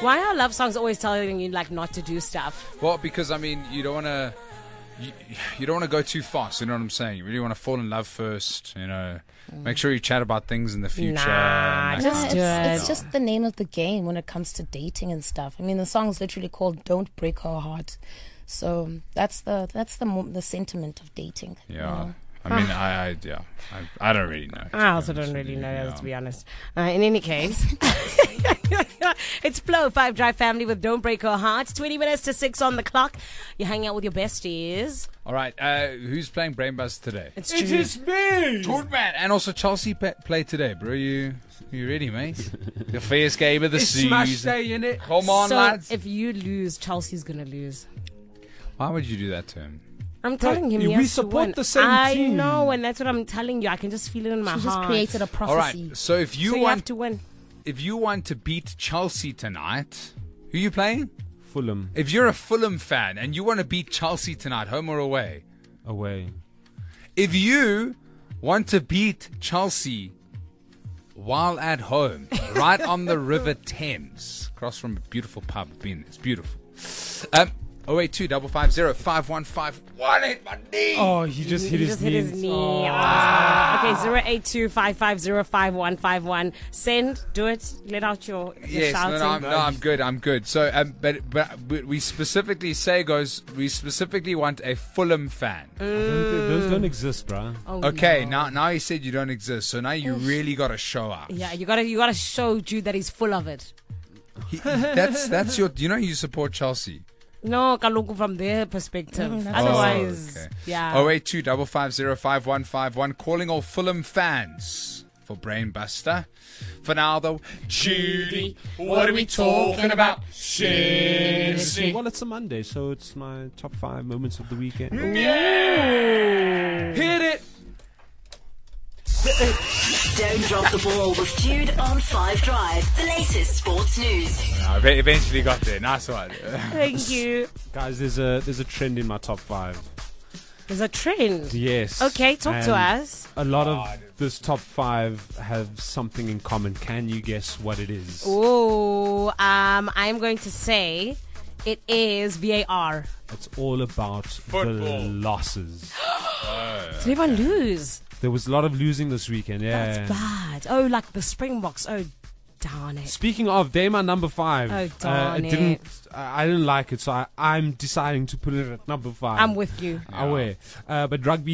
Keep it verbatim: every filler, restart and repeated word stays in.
Why are love songs always telling you like not to do stuff? Well, because I mean, you don't want to. You, you don't want to go too fast. You know what I'm saying? You really want to fall in love first. You know, make sure you chat about things in the future. Nah, and that just kind do of- it. It's, it's just the name of the game when it comes to dating and stuff. I mean, the song's literally called "Don't Break Her Heart," so that's the that's the mo- the sentiment of dating. you Yeah. know? I mean, I, I yeah, I, I don't really know. I also don't really know, to be honest. Uh, in any case, it's Flow five Drive Family with Don't Break Her Heart. twenty minutes to six on the clock. You're hanging out with your besties. All right, uh, who's playing Brainbuzz today? It's It Jude. is me! Good man, and also Chelsea pe- play today, bro. You you ready, mate? The first game of the It's smash season. day, innit? Come on, so lads. if you lose, Chelsea's gonna lose. Why would you do that to him? I'm telling him we he has to support win. the same I team. know, and that's what I'm telling you. I can just feel it in my She heart. just created a All prophecy. right, so if you so you want have to win. if you want to beat Chelsea tonight, who are you playing? Fulham If you're a Fulham fan and you want to beat Chelsea tonight, home or away, away. if you want to beat Chelsea while at home, right on the River Thames, across from a beautiful pub, been there, it's beautiful. Um, oh eight two five five zero five one five one. Hit my knee. Oh, he just He hit his just knee. hit his knee. Oh. Okay, zero eight two five five zero five one five one. Send, do it. Let out your, your Yes, no, shouting. no, I'm, no, I'm good. I'm good. So, um, but but we specifically say goes. We specifically want a Fulham fan. I don't think- Those don't exist, bruh. Oh, Okay, no. now now you said you don't exist, so now you really got to show up. Yeah, you gotta you gotta show Jude that he's full of it. He- that's that's your. You know you support Chelsea. No, kaloku from their perspective. Mm, that's Otherwise, Oh, okay. yeah. Oh eight two five five zero five one five one. Calling all Fulham fans for Brainbuster. For now, though, Judy, what are we talking about? Seriously. Well, it's a Monday, so it's my top five moments of the weekend. Hit it. Don't drop the ball with Jude on five Drive, the latest sports news. No, ev- eventually got there. Nice one. Thank you. Guys, there's a there's a trend in my top five. There's a trend. Yes. Okay, talk to And us. A lot of this top five have something in common. Can you guess what it is? Oh, um, I'm going to say it is V A R. It's all about Football. the losses. Did everyone lose? There was a lot of losing this weekend. Yeah. That's bad. Oh, like the Springboks. Oh, darn it. Speaking of, they're my number five. Oh, uh, darn it it. didn't. I I didn't like it, so I, I'm deciding to put it at number five. I'm with you. Away. Uh, but rugby